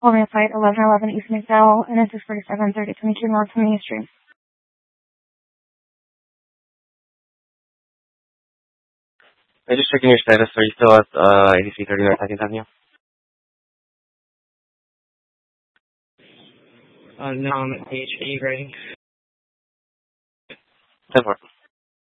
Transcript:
Holding flight 1111 East McDowell, and this is 473022 North from Main Street. I just checking your status. Are you still at 8339 2nd Avenue? No, I'm at PHP grading. 10-4.